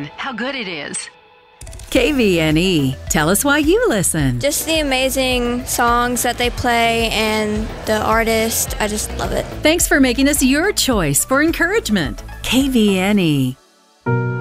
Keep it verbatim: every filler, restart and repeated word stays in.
how good it is. K V N E. Tell us why you listen. Just the amazing songs that they play and the artist. I just love it. Thanks for making us your choice for encouragement. K V N E.